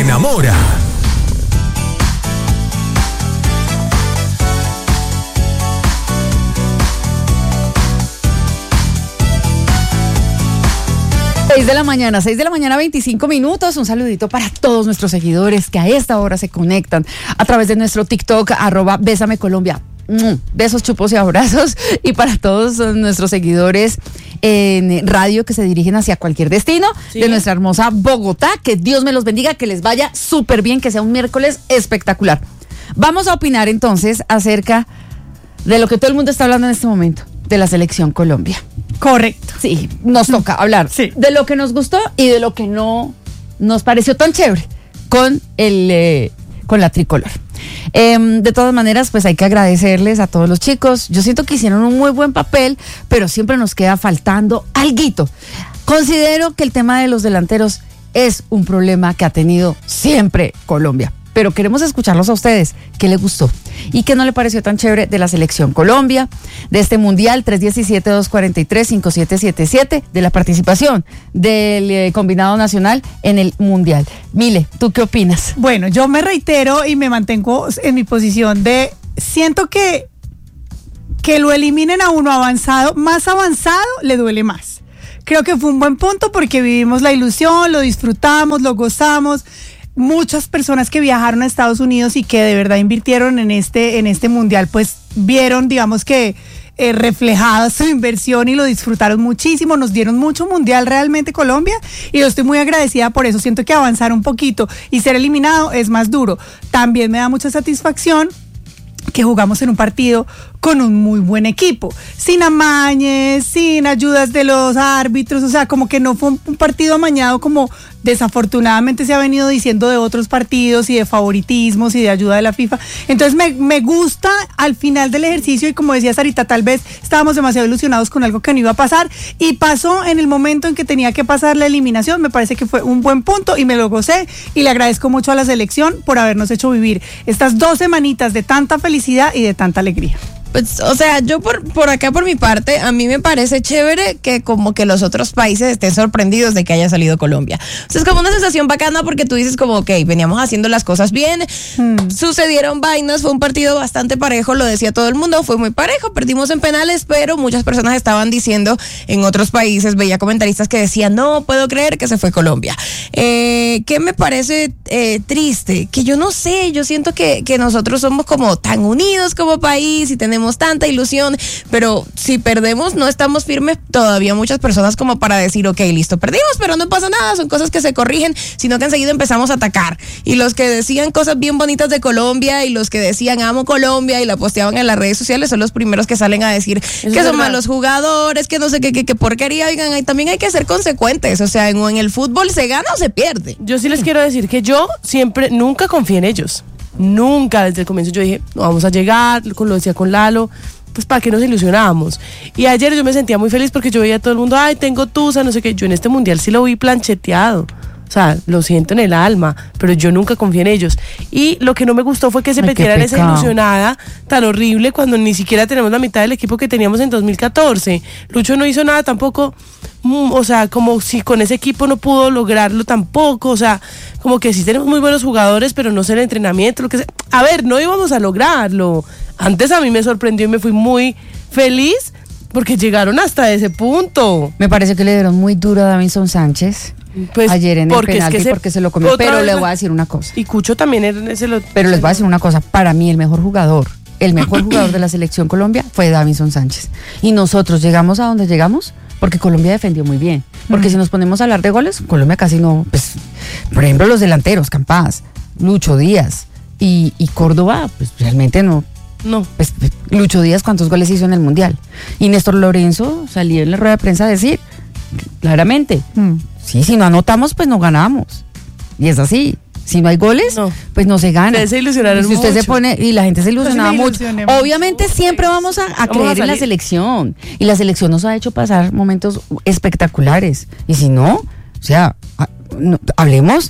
enamora. Seis de la mañana, 25 minutos. Un saludito para todos nuestros seguidores que a esta hora se conectan a través de nuestro TikTok, @Bésame Colombia. Besos, chupos y abrazos. Y para todos nuestros seguidores en radio que se dirigen hacia cualquier destino de nuestra hermosa Bogotá. Que Dios me los bendiga, que les vaya súper bien, que sea un miércoles espectacular. Vamos a opinar entonces acerca de lo que todo el mundo está hablando en este momento, de la selección Colombia. Correcto. Sí, nos toca hablar de lo que nos gustó y de lo que no nos pareció tan chévere con la tricolor. De todas maneras, pues hay que agradecerles a todos los chicos. Yo siento que hicieron un muy buen papel, pero siempre nos queda faltando alguito. Considero que el tema de los delanteros es un problema que ha tenido siempre Colombia. Pero queremos escucharlos a ustedes. ¿Qué les gustó? ¿Y qué no le pareció tan chévere de la selección Colombia, de este mundial 317-243-5777, de la participación del combinado nacional en el mundial? Mile, ¿tú qué opinas? Bueno, yo me reitero y me mantengo en mi posición de, siento que lo eliminen a uno más avanzado, le duele más. Creo que fue un buen punto porque vivimos la ilusión, lo disfrutamos, lo gozamos. Muchas personas que viajaron a Estados Unidos y que de verdad invirtieron en este mundial, pues vieron, digamos que reflejada su inversión y lo disfrutaron muchísimo. Nos dieron mucho mundial realmente Colombia y yo estoy muy agradecida por eso. Siento que avanzar un poquito y ser eliminado es más duro. También me da mucha satisfacción que jugamos en un partido con un muy buen equipo, sin amañes, sin ayudas de los árbitros, o sea, como que no fue un partido amañado como desafortunadamente se ha venido diciendo de otros partidos y de favoritismos y de ayuda de la FIFA. Entonces me gusta al final del ejercicio y como decía Sarita, tal vez estábamos demasiado ilusionados con algo que no iba a pasar y pasó en el momento en que tenía que pasar la eliminación. Me parece que fue un buen punto y me lo gocé y le agradezco mucho a la selección por habernos hecho vivir estas 2 semanitas de tanta felicidad y de tanta alegría. Pues, o sea, yo por acá, por mi parte, a mí me parece chévere que como que los otros países estén sorprendidos de que haya salido Colombia. O sea, es como una sensación bacana porque tú dices como, ok, veníamos haciendo las cosas bien, sucedieron vainas, fue un partido bastante parejo, lo decía todo el mundo, fue muy parejo, perdimos en penales, pero muchas personas estaban diciendo en otros países, veía comentaristas que decían, no puedo creer que se fue Colombia. ¿Qué me parece triste? Que yo no sé, yo siento que nosotros somos como tan unidos como país y tenemos tanta ilusión, pero si perdemos no estamos firmes todavía muchas personas como para decir, ok, listo, perdimos, pero no pasa nada, son cosas que se corrigen, sino que enseguida empezamos a atacar. Y los que decían cosas bien bonitas de Colombia y los que decían amo Colombia y la posteaban en las redes sociales son los primeros que salen a decir que son malos jugadores, que no sé qué porquería. Oigan, también hay que ser consecuentes, o sea, en el fútbol se gana o se pierde. Yo sí les quiero decir que yo nunca confié en ellos. Nunca, desde el comienzo yo dije, no vamos a llegar, lo decía con Lalo, pues para qué nos ilusionábamos. Y ayer yo me sentía muy feliz porque yo veía a todo el mundo, ay, tengo tusa, no sé qué. Yo en este mundial sí lo vi plancheteado. O sea, lo siento en el alma, pero yo nunca confié en ellos. Y lo que no me gustó fue que se metieran esa ilusionada tan horrible cuando ni siquiera tenemos la mitad del equipo que teníamos en 2014. Lucho no hizo nada tampoco, o sea, como si con ese equipo no pudo lograrlo tampoco. O sea, como que sí tenemos muy buenos jugadores, pero no sé el entrenamiento, lo que sea. A ver, no íbamos a lograrlo. Antes a mí me sorprendió y me fui muy feliz porque llegaron hasta ese punto. Me parece que le dieron muy duro a Davinson Sánchez. Pues ayer en el penalti porque se lo comió, pero le voy a decir una cosa. Y Cucho también pero les voy a decir una cosa, para mí el mejor jugador de la selección Colombia fue Davinson Sánchez. Y nosotros llegamos a donde llegamos porque Colombia defendió muy bien. Porque si nos ponemos a hablar de goles, Colombia casi no, pues, por ejemplo, los delanteros, Campas, Lucho Díaz y Córdoba, pues realmente no. Pues Lucho Díaz, ¿cuántos goles hizo en el Mundial? Y Néstor Lorenzo salió en la rueda de prensa a decir claramente, sí, si no anotamos, pues no ganamos. Y es así. Si no hay goles, pues no se gana. Ustedes se ilusionaron mucho. Si usted se pone, y la gente se ilusionaba mucho. Obviamente siempre vamos a creer en la selección. Y la selección nos ha hecho pasar momentos espectaculares. Y si no, o sea, hablemos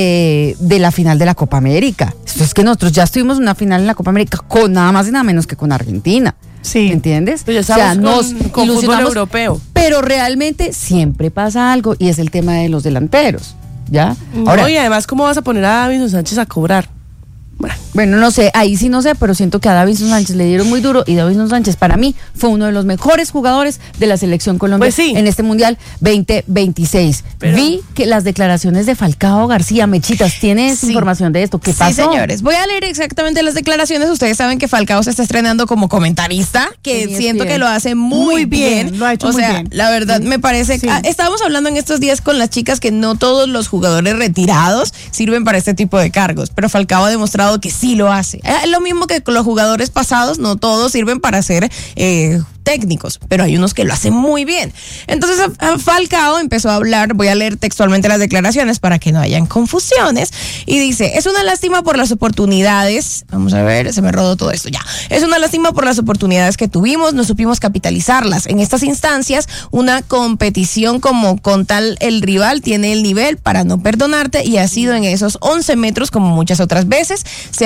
de la final de la Copa América. Esto es que nosotros ya estuvimos en una final en la Copa América con nada más y nada menos que con Argentina. Sí. ¿Me entiendes? Pues ya estamos con fútbol europeo. Pero realmente siempre pasa algo y es el tema de los delanteros. ¿ya? No, y además, ¿cómo vas a poner a Davinson Sánchez a cobrar? Bueno, no sé, ahí sí no sé, pero siento que a Davinson Sánchez le dieron muy duro y Davinson Sánchez para mí fue uno de los mejores jugadores de la selección Colombia Pues sí. en este Mundial 2026. Vi que las declaraciones de Falcao García, Mechitas, ¿tienes información de esto? ¿Qué pasó? Sí, señores, voy a leer exactamente las declaraciones. Ustedes saben que Falcao se está estrenando como comentarista, que siento que lo hace muy bien. Lo ha hecho o muy sea, bien. la verdad me parece que estábamos hablando en estos días con las chicas que no todos los jugadores retirados sirven para este tipo de cargos, pero Falcao ha demostrado que sí lo hace. Es lo mismo que con los jugadores pasados, no todos sirven para ser técnicos, pero hay unos que lo hacen muy bien. Entonces Falcao empezó a hablar, voy a leer textualmente las declaraciones para que no hayan confusiones, y dice: es una lástima por las oportunidades, vamos a ver, se me rodó todo esto ya, es una lástima por las oportunidades que tuvimos, no supimos capitalizarlas. En estas instancias, una competición como con tal el rival tiene el nivel para no perdonarte, y ha sido en esos 11 metros como muchas otras veces, se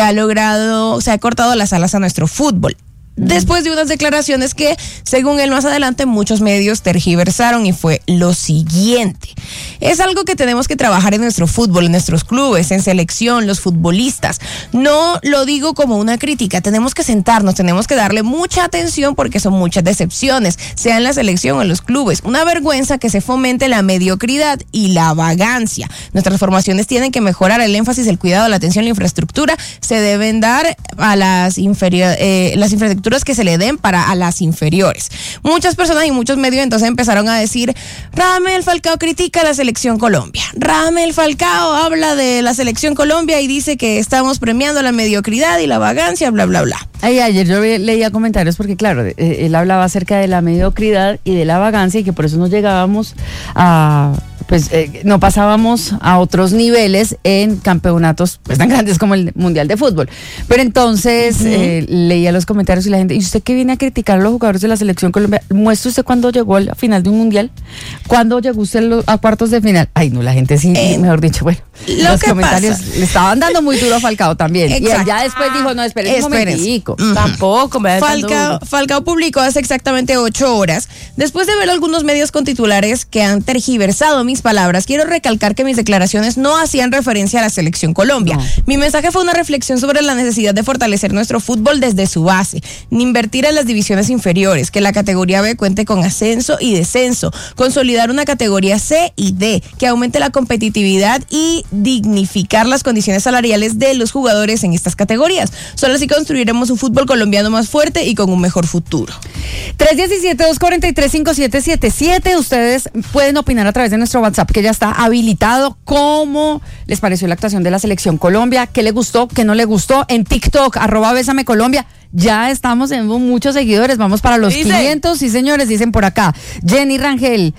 ha cortado las alas a nuestro fútbol. Después de unas declaraciones que, según él más adelante, muchos medios tergiversaron, y fue lo siguiente: es algo que tenemos que trabajar en nuestro fútbol, en nuestros clubes, en selección, los futbolistas. No lo digo como una crítica, tenemos que sentarnos, tenemos que darle mucha atención porque son muchas decepciones, sea en la selección o en los clubes. Una vergüenza que se fomente la mediocridad y la vagancia. Nuestras formaciones tienen que mejorar el énfasis, el cuidado, la atención, la infraestructura. Se deben dar a las infraestructuras que se le den a las inferiores. Muchas personas y muchos medios entonces empezaron a decir: Radamel Falcao critica a la selección Colombia, Radamel Falcao habla de la selección Colombia y dice que estamos premiando la mediocridad y la vagancia, bla, bla, bla. Ayer yo leía comentarios porque, claro, él hablaba acerca de la mediocridad y de la vagancia, y que por eso no llegábamos a... no pasábamos a otros niveles en campeonatos pues tan grandes como el Mundial de Fútbol. Pero entonces leía los comentarios y la gente: ¿y usted qué viene a criticar a los jugadores de la selección Colombia? ¿Muestre usted cuándo llegó a la final de un Mundial? ¿Cuándo llegó usted a cuartos de final? Ay, no, la gente sí, mejor dicho, bueno, los comentarios le estaban dando muy duro a Falcao también. Exacto. Y ya después dijo: no, espere un momentico. Tampoco me Falcao publicó hace exactamente 8 horas, después de ver algunos medios con titulares que han tergiversado mis palabras. Quiero recalcar que mis declaraciones no hacían referencia a la selección Colombia. No. Mi mensaje fue una reflexión sobre la necesidad de fortalecer nuestro fútbol desde su base, ni invertir en las divisiones inferiores, que la categoría B cuente con ascenso y descenso, consolidar una categoría C y D, que aumente la competitividad y dignificar las condiciones salariales de los jugadores en estas categorías. Solo así construiremos un fútbol colombiano más fuerte y con un mejor futuro. 317-243-5777. Ustedes pueden opinar a través de nuestro WhatsApp, que ya está habilitado. ¿Cómo les pareció la actuación de la selección Colombia? ¿Qué le gustó? ¿Qué no le gustó? En TikTok, @BésameColombia. Ya estamos en muchos seguidores, vamos para los 500, sí señores, dicen por acá. Jenny Rangel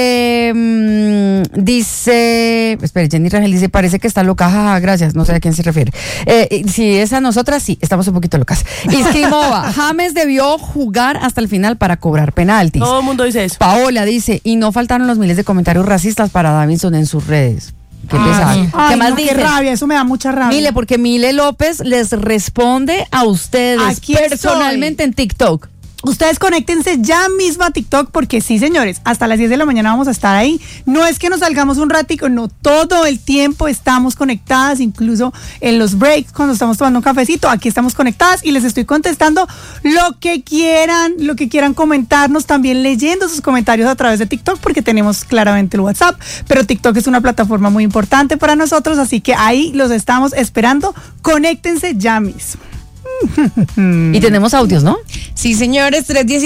dice, espere, Jenny Rangel dice: parece que está loca, jaja, gracias, no sé a quién se refiere. Si es a nosotras, sí, estamos un poquito locas. Iskrimova: James debió jugar hasta el final para cobrar penaltis. Todo el mundo dice eso. Paola dice: y no faltaron los miles de comentarios racistas para Davinson en sus redes. ¿Qué pesar? ¿Qué más dice? Qué rabia, eso me da mucha rabia. Mile, porque Mile López les responde a ustedes aquí personalmente en TikTok. Ustedes conéctense ya mismo a TikTok, porque sí, señores, hasta las 10 de la mañana vamos a estar ahí. No es que nos salgamos un ratico, no, todo el tiempo estamos conectadas, incluso en los breaks, cuando estamos tomando un cafecito, aquí estamos conectadas y les estoy contestando lo que quieran comentarnos, también leyendo sus comentarios a través de TikTok, porque tenemos claramente el WhatsApp, pero TikTok es una plataforma muy importante para nosotros, así que ahí los estamos esperando. Conéctense ya mismo. Y tenemos audios, ¿no? Sí, señores,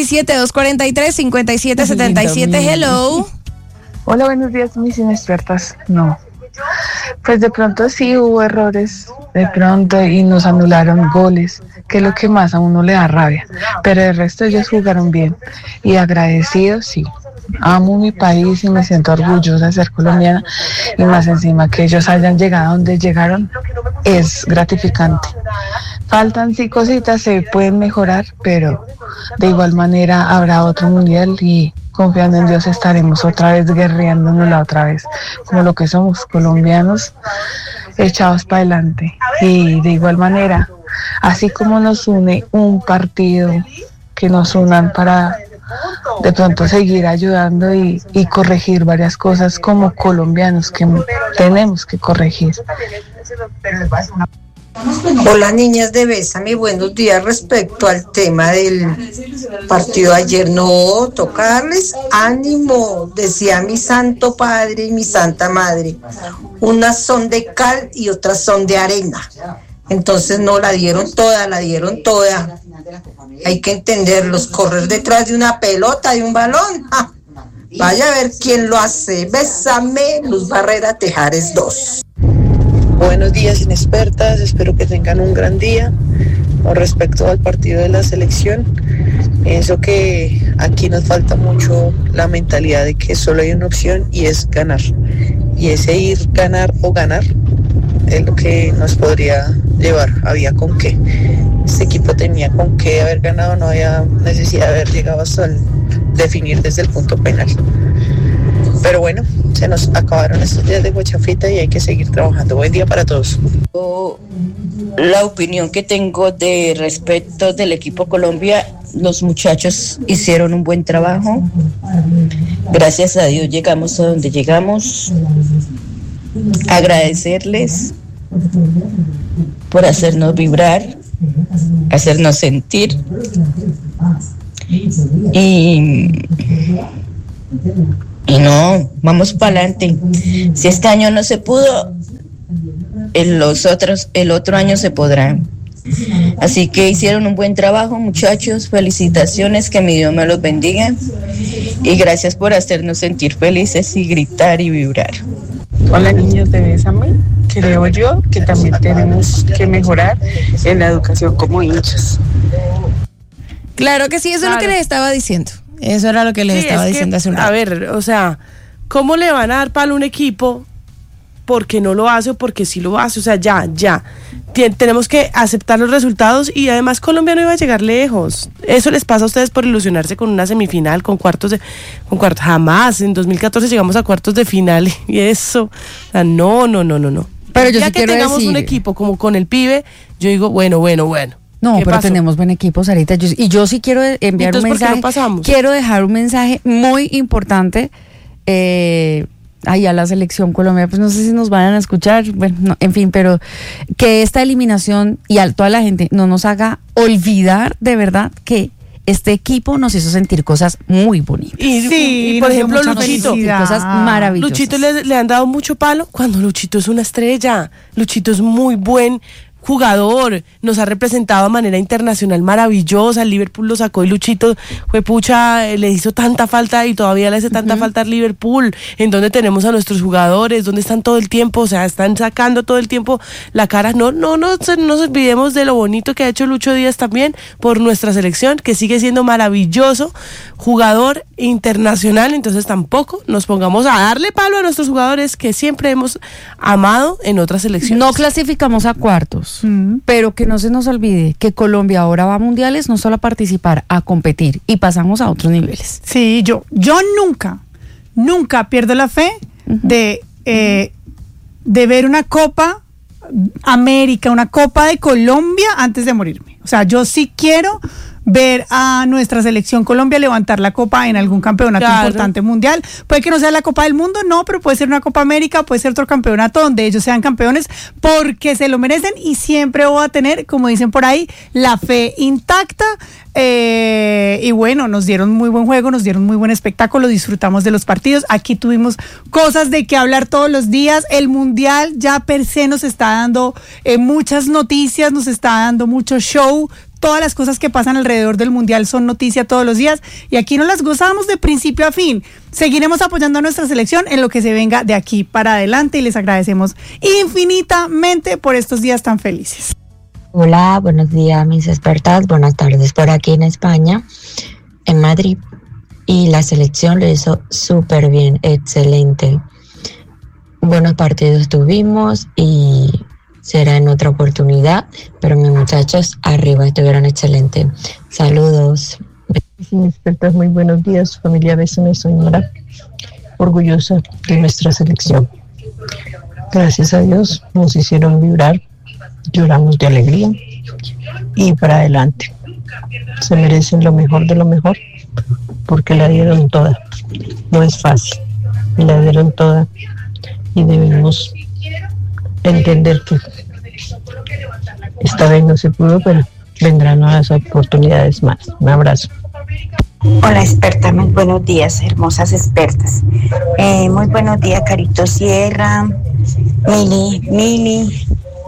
317-243-5777. Hello. Hola, buenos días, mis inexpertas. No, pues de pronto sí hubo errores, de pronto, y nos anularon goles, que es lo que más a uno le da rabia, pero el resto ellos jugaron bien y agradecidos, sí. Amo mi país y me siento orgullosa de ser colombiana, y más encima que ellos hayan llegado donde llegaron es gratificante. Faltan sí cositas, se pueden mejorar, pero de igual manera habrá otro mundial y confiando en Dios estaremos otra vez guerreándonos la otra vez, como lo que somos, colombianos echados para adelante. Y de igual manera, así como nos une un partido, que nos unan para de pronto seguir ayudando y corregir varias cosas como colombianos, que tenemos que corregir. Hola niñas de Bésame, buenos días. Respecto al tema del partido de ayer, no, tocarles ánimo, decía mi santo padre y mi santa madre, unas son de cal y otras son de arena, entonces no, la dieron toda, hay que entenderlos, correr detrás de una pelota, de un balón, ¡ja! Vaya a ver quién lo hace. Bésame, Luz Barrera, Tejares 2. Buenos días, inexpertas, espero que tengan un gran día. Con respecto al partido de la selección, pienso que aquí nos falta mucho la mentalidad de que solo hay una opción y es ganar. Y ese ir, ganar o ganar es lo que nos podría llevar. Había con qué. Este equipo tenía con qué haber ganado, no había necesidad de haber llegado hasta el definir desde el punto penal. Pero bueno, se nos acabaron estos días de guachafita y hay que seguir trabajando. Buen día para todos. La opinión que tengo de respecto del equipo Colombia, los muchachos hicieron un buen trabajo. Gracias a Dios llegamos a donde llegamos. Agradecerles por hacernos vibrar, hacernos sentir. Y no, vamos para adelante. Si este año no se pudo, el otro año se podrá. Así que hicieron un buen trabajo, muchachos. Felicitaciones, que mi Dios me los bendiga. Y gracias por hacernos sentir felices y gritar y vibrar. Hola niños de Bésame, creo yo que también tenemos que mejorar en la educación como hinchas. Claro que sí, eso es lo que les estaba diciendo. Eso era lo que les estaba diciendo hace un rato. A ver, o sea, ¿cómo le van a dar palo a un equipo porque no lo hace o porque sí lo hace? O sea, ya. Tenemos que aceptar los resultados y además Colombia no iba a llegar lejos. Eso les pasa a ustedes por ilusionarse con una semifinal, con cuartos. Jamás. En 2014 llegamos a cuartos de final y eso. O sea, no. Pero yo ya sí que quiero tengamos decir, un equipo como con el pibe, yo digo, bueno. No, pero pasó? tenemos buen equipo, Sarita. Y yo sí quiero enviar un Entonces, ¿por qué mensaje. no pasamos? Quiero dejar un mensaje muy importante a la selección Colombia. Pues no sé si nos van a escuchar, bueno, no, en fin, pero que esta eliminación y a toda la gente no nos haga olvidar de verdad que este equipo nos hizo sentir cosas muy bonitas. Y por ejemplo, Luchito, cosas maravillosas. Luchito le han dado mucho palo cuando Luchito es una estrella. Luchito es muy buen jugador, nos ha representado de manera internacional maravillosa. El Liverpool lo sacó y Luchito fue pucha, le hizo tanta falta y todavía le hace tanta falta al Liverpool. En donde tenemos a nuestros jugadores, donde están todo el tiempo, o sea, están sacando todo el tiempo la cara. No nos olvidemos de lo bonito que ha hecho Lucho Díaz también por nuestra selección, que sigue siendo maravilloso jugador internacional. Entonces tampoco nos pongamos a darle palo a nuestros jugadores que siempre hemos amado en otras selecciones. No clasificamos a cuartos, pero que no se nos olvide que Colombia ahora va a mundiales, no solo a participar, a competir, y pasamos a otros niveles. Sí, yo nunca pierdo la fe de ver una Copa América, una Copa de Colombia antes de morirme. O sea, yo sí quiero ver a nuestra selección Colombia levantar la copa en algún campeonato importante mundial. Puede que no sea la Copa del Mundo, no, pero puede ser una Copa América, puede ser otro campeonato donde ellos sean campeones, porque se lo merecen, y siempre voy a tener, como dicen por ahí, la fe intacta. Y bueno, nos dieron muy buen juego, nos dieron muy buen espectáculo, disfrutamos de los partidos. Aquí tuvimos cosas de que hablar todos los días. El mundial ya per se nos está dando muchas noticias, nos está dando mucho show. Todas las cosas que pasan alrededor del mundial son noticia todos los días, y aquí nos las gozamos de principio a fin. Seguiremos apoyando a nuestra selección en lo que se venga de aquí para adelante, y les agradecemos infinitamente por estos días tan felices. Hola, buenos días mis expertas, buenas tardes por aquí en España, en Madrid, y la selección lo hizo súper bien, excelente. Buenos partidos tuvimos y será en otra oportunidad, pero mis muchachos arriba estuvieron excelentes. Saludos. Expertas, muy buenos días, familia Bésame, señora, orgullosa de nuestra selección. Gracias a Dios nos hicieron vibrar, lloramos de alegría y para adelante. Se merecen lo mejor de lo mejor porque la dieron toda. No es fácil, la dieron toda. y debemos entender que esta vez no se pudo, pero vendrán nuevas oportunidades más. Un abrazo. Hola experta, muy buenos días, hermosas expertas. Muy buenos días, Carito Sierra, Mili,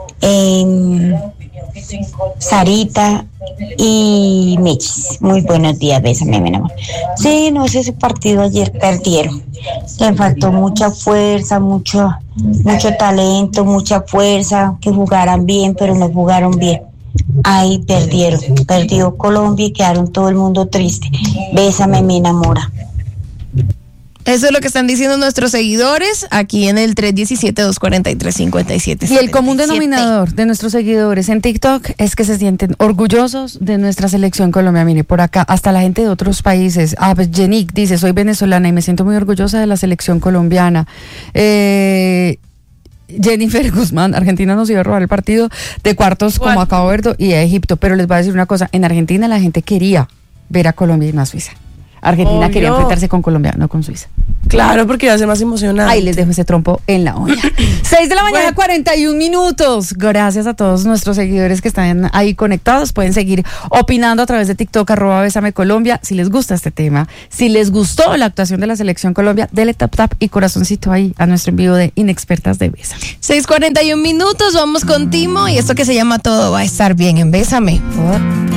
Sarita y Michis. Muy buenos días, bésame, mi amor. Sí, no sé, ese partido ayer perdieron. Le faltó mucha fuerza, mucho talento, mucha fuerza, que jugaran bien, pero no jugaron bien. Ahí perdió Colombia y quedaron todo el mundo triste. Bésame, mi enamora. Eso es lo que están diciendo nuestros seguidores aquí en el 317-243-5777. Y el común denominador de nuestros seguidores en TikTok es que se sienten orgullosos de nuestra selección Colombia. Mire, por acá, hasta la gente de otros países. Pues Jenik dice, soy venezolana y me siento muy orgullosa de la selección colombiana. Jennifer Guzmán, Argentina nos iba a robar el partido de cuartos como a Cabo Verde y a Egipto, pero les voy a decir una cosa, en Argentina la gente quería ver a Colombia y no a Suiza. Argentina quería enfrentarse con Colombia, no con Suiza. Claro, porque va a ser más emocionante. Ahí les dejo ese trompo en la olla. 6 de la mañana, 41 minutos. Gracias a todos nuestros seguidores que están ahí conectados. Pueden seguir opinando a través de TikTok, @BésameColombia. Si les gusta este tema, si les gustó la actuación de la Selección Colombia, dele tap y corazoncito ahí a nuestro envío de Inexpertas de Bésame. 6:41 minutos, vamos con Timo y esto que se llama Todo va a estar bien en Bésame.